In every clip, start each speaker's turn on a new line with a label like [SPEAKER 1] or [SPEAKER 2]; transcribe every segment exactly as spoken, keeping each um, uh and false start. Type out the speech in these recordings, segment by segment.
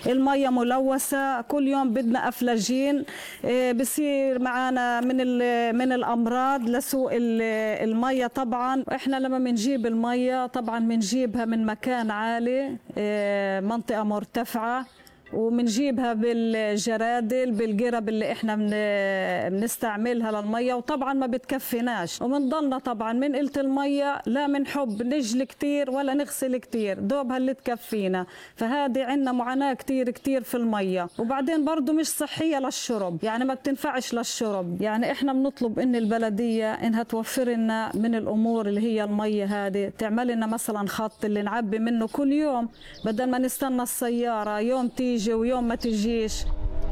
[SPEAKER 1] المية ملوثة، كل يوم بدنا أفلاجين، بصير معنا من من الأمراض لسوء المية. طبعا إحنا لما بنجيب المية طبعا بنجيبها من مكان عالي، منطقة مرتفعة، وبنجيبها بالجرادل بالقرب اللي احنا بنستعملها للميه، وطبعا ما بتكفيناش، وبنضلنا طبعا من قله الميه لا بنحب نجلي كثير ولا نغسل كثير، دوبها اللي تكفينا. فهذه عندنا معاناه كثير كثير في الميه، وبعدين برضه مش صحيه للشرب، يعني ما بتنفعش للشرب. يعني احنا بنطلب ان البلديه انها توفر لنا من الامور اللي هي الميه هذه، تعمل لنا مثلا خط اللي نعبي منه كل يوم، بدل ما نستنى السياره يوم تيجي ويوم ما تجيش.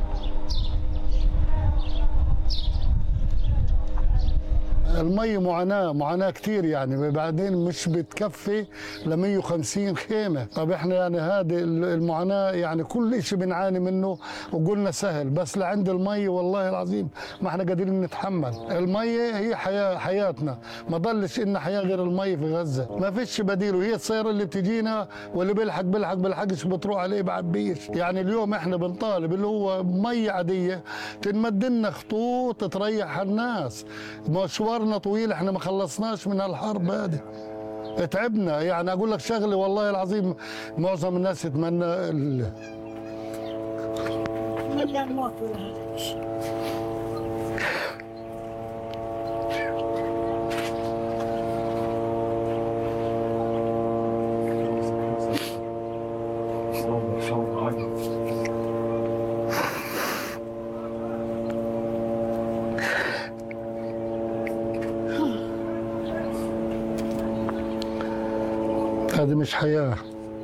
[SPEAKER 2] المي معاناة معاناة كتير يعني، بعدين مش بتكفي ل مية وخمسين خيمة. طب احنا يعني هذه المعاناة يعني كل شيء بنعاني منه، وقلنا سهل بس لعند المي والله العظيم ما احنا قادرين نتحمل. المي هي حياة حياتنا، ما ضلش إن حياة غير المي في غزة، ما فيش بديل. وهي السيارة اللي بتجينا واللي بيلحق بيلحق بيلحقش بتروح عليه بعبيش. يعني اليوم احنا بنطالب اللي هو مي عادية تنمد لنا خطوط تريح الناس. مشوار طويل، احنا ما خلصناش من الحرب هذه، تعبنا. يعني اقول لك شغله والله العظيم معظم الناس يتمنى ال... هذه مش حياة.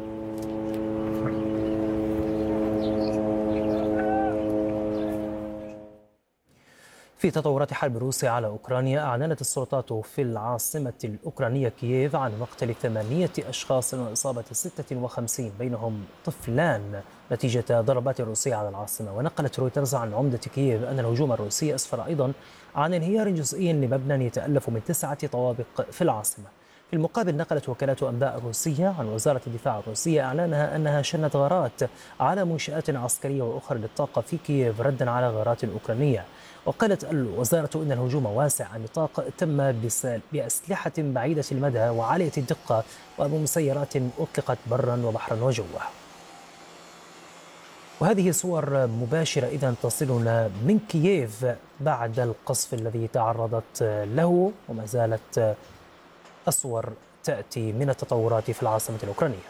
[SPEAKER 3] في تطورات حرب روسيا على أوكرانيا، أعلنت السلطات في العاصمة الأوكرانية كييف عن مقتل ثمانية أشخاص وإصابة ستة وخمسين بينهم طفلان نتيجة ضربات روسية على العاصمة. ونقلت رويترز عن عمدة كييف أن الهجوم الروسي أسفر أيضا عن انهيار جزئي لمبنى يتألف من تسعة طوابق في العاصمة. في المقابل، نقلت وكالة أنباء روسية عن وزارة الدفاع الروسية إعلانها أنها شنت غارات على منشآت عسكرية وأخرى للطاقة في كييف ردا على غارات أوكرانية. وقالت الوزارة أن الهجوم واسع النطاق تم بأسلحة بعيدة المدى وعالية الدقة وبمسيرات أطلقت برا وبحرا وجوا. وهذه صور مباشرة إذن تصلنا من كييف بعد القصف الذي تعرضت له، وما زالت الصور تأتي من التطورات في العاصمة الأوكرانية.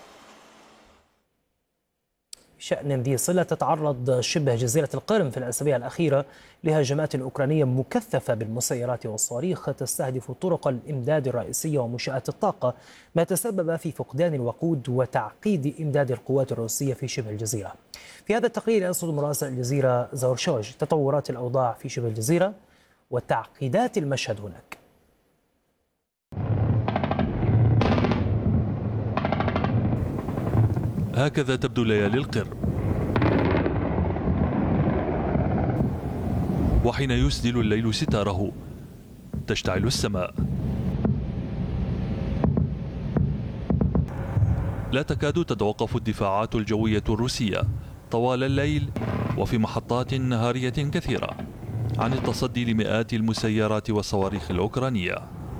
[SPEAKER 3] بشأن ذي صلة، تتعرض شبه جزيرة القرم في الأسابيع الأخيرة لهجمات أوكرانية مكثفة بالمسيرات والصواريخ تستهدف طرق الإمداد الرئيسية ومنشآت الطاقة، ما تسبب في فقدان الوقود وتعقيد إمداد القوات الروسية في شبه الجزيرة. في هذا التقرير يرصد مراسل الجزيرة زورشوج تطورات الأوضاع في شبه الجزيرة وتعقيدات المشهد هناك.
[SPEAKER 4] هكذا تبدو ليالي القرم، وحين يسدل الليل ستاره تشتعل السماء، لا تكاد تتوقف الدفاعات الجوية الروسية طوال الليل وفي محطات نهارية كثيرة عن التصدي لمئات المسيرات والصواريخ الأوكرانية.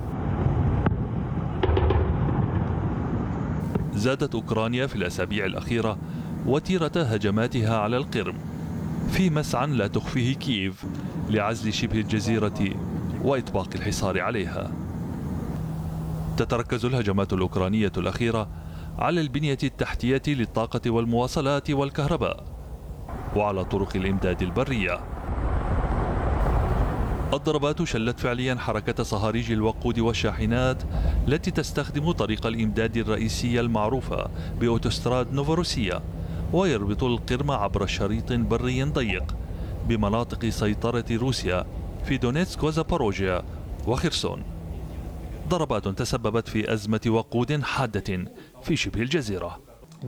[SPEAKER 4] زادت أوكرانيا في الأسابيع الأخيرة وتيرة هجماتها على القرم في مسعى لا تخفيه كييف لعزل شبه الجزيرة وإطباق الحصار عليها. تتركز الهجمات الأوكرانية الأخيرة على البنية التحتية للطاقة والمواصلات والكهرباء وعلى طرق الإمداد البرية. الضربات شلت فعليا حركة صهاريج الوقود والشاحنات التي تستخدم طريق الإمداد الرئيسي المعروفة بأوتوستراد نوفوروسيا، ويربط القرم عبر شريط بري ضيق بمناطق سيطرة روسيا في دونيتسك وزاباروجيا وخرسون. ضربات تسببت في أزمة وقود حادة في شبه الجزيرة.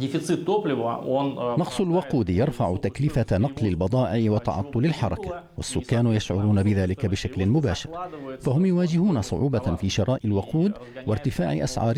[SPEAKER 5] نقص الوقود يرفع تكلفة نقل البضائع وتعطل الحركة، والسكان يشعرون بذلك بشكل مباشر، فهم يواجهون صعوبة في شراء الوقود وارتفاع أسعار